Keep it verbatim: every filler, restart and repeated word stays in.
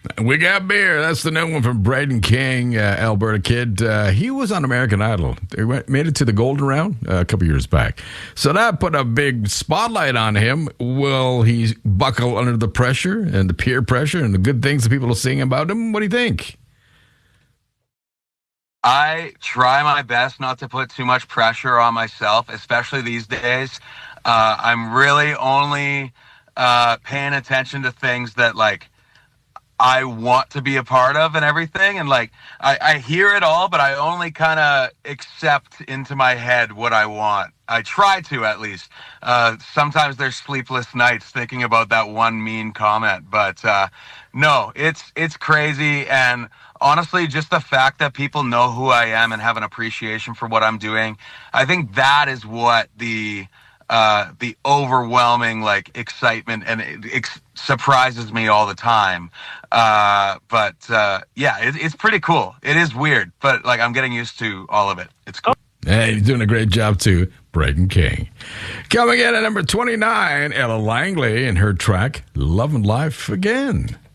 We got beer. That's the new one from Braden King, uh, Alberta kid. Uh, he was on American Idol. They went, made it to the golden round uh, a couple years back. So that put a big spotlight on him. Will he buckle under the pressure and the peer pressure and the good things that people are saying about him? What do you think? I try my best not to put too much pressure on myself, especially these days. Uh, I'm really only uh, paying attention to things that, like, I want to be a part of and everything. And like, I, I hear it all, but I only kind of accept into my head what I want. I try to, at least. Uh, sometimes there's sleepless nights thinking about that one mean comment, but uh, no, it's, it's crazy. And honestly, just the fact that people know who I am and have an appreciation for what I'm doing, I think that is what the, Uh, the overwhelming like excitement, and it, it surprises me all the time. Uh, but uh, yeah, it, it's pretty cool. It is weird, but like I'm getting used to all of it. It's cool. Hey, you're doing a great job too, Braden King. Coming in at number twenty-nine, Ella Langley and her track "Love and Life Again."